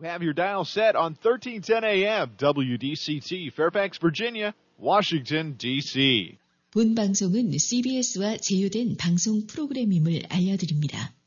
You have your dial set on 1310 AM, WDCT, Fairfax, Virginia, Washington, D.C. 본 방송은 CBS와 제휴된 방송 프로그램임을 알려드립니다.